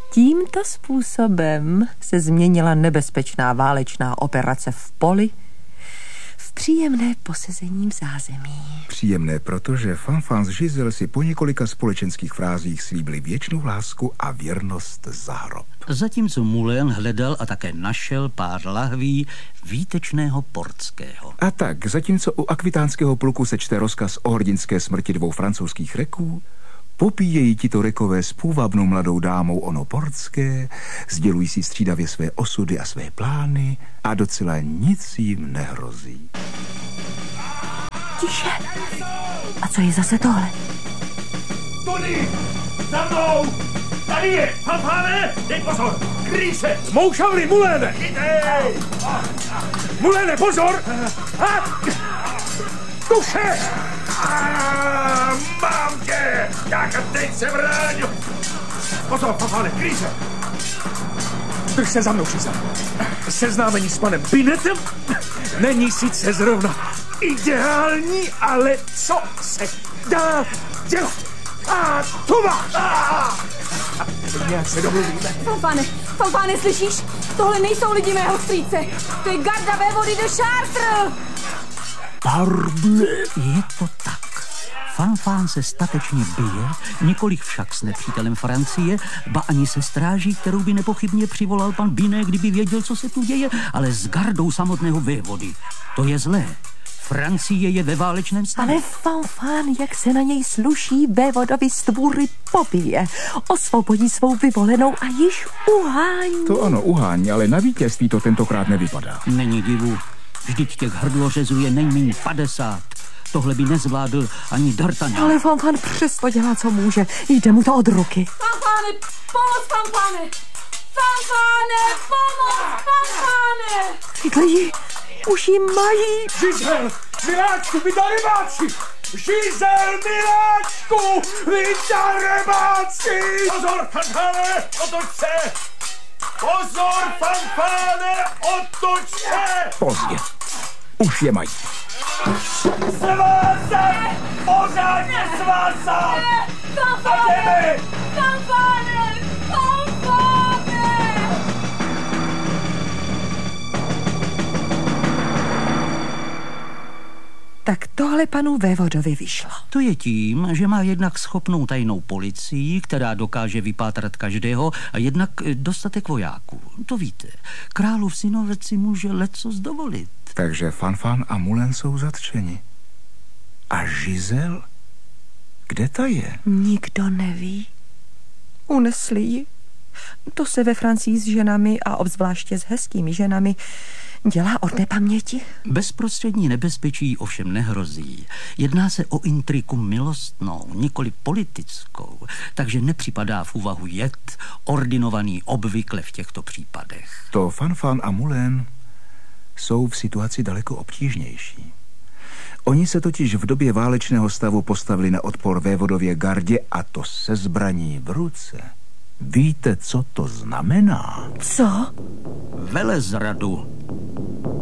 Tímto způsobem se změnila nebezpečná válečná operace v poli v příjemné posezení v zázemí. Příjemné, protože Fanfan s Giselle si po několika společenských frázích slíbili věčnou lásku a věrnost za hrob. Zatímco Moulin hledal a také našel pár lahví výtečného portského. A tak, zatímco u akvitánského pluku se čte rozkaz o hrdinské smrti 2 francouzských reků, popíjejí tito rekové s půvabnou mladou dámou ono portské, sdělují si střídavě své osudy a své plány a docela nic jim nehrozí. Tiše! A co je zase tohle? Tudy! Za mnou! Tady je! Fanfáne! Dej pozor! Kryj se! Mou šavli, Mouléne! Chytej! Mouléne, pozor! Duše! Mám tě! Jak a teď se vráň! Pozor, Fanfáne, kryj se! Drž se za mnou, Giselle. Seznámení s panem Binetem není sice zrovna ideální, ale co se dá dělat? A tu máš! Nějak se domluvíme. Fanfáne, slyšíš? Tohle nejsou lidi mého strýce. To je garda vévody de Chartres. Parble, je to tak. Fanfan se statečně bije, nikoliv však s nepřítelem Francie, ba ani se stráží, kterou by nepochybně přivolal pan Binet, kdyby věděl, co se tu děje, ale s gardou samotného vévody. To je zlé. Francie je ve válečném stavu. Ale Fanfan, jak se na něj sluší, vévodovi stvůry pobije, osvobodí svou vyvolenou a již uhání. To ano, uhání, ale na vítězství to tentokrát nevypadá. Není divu, vždyť těch hrdlořezů je nejméně 50. Tohle by nezvládl ani D'Artagnan. Ale Fanfan přesto dělá, co může. Jde mu to od ruky. Fanfáne, pomoc, Fanfáne! Fanfáne, pomoc, Fanfáne! Lidi, už ji mají. Giselle, miláčku, vy darebáci! Giselle, miláčku, vy darebáci! Pozor, Fanfáne, otoč se! Pozor, Fanfáne, otoč se! Pozdě. Už je mají. Svázat! Pořádně svázat! Fanfáne! Fanfáne! Fanfáne! Tak tohle panu vévodovi vyšlo. To je tím, že má jednak schopnou tajnou policii, která dokáže vypátrat každého, a jednak dostatek vojáků. To víte, králův synovec si může lecos dovolit. Takže Fanfan a Moulin jsou zatčeni. A Giselle? Kde ta je? Nikdo neví. Unesli ji. To se ve Francii s ženami a obzvláště s hezkými ženami dělá od nepaměti. Bezprostřední nebezpečí ovšem nehrozí. Jedná se o intriku milostnou, nikoli politickou, takže nepřipadá v úvahu jed, ordinovaný obvykle v těchto případech. To Fanfan a Moulin jsou v situaci daleko obtížnější. Oni se totiž v době válečného stavu postavili na odpor vévodově gardě, a to se zbraní v ruce. Víte, co to znamená? Co? Velezradu.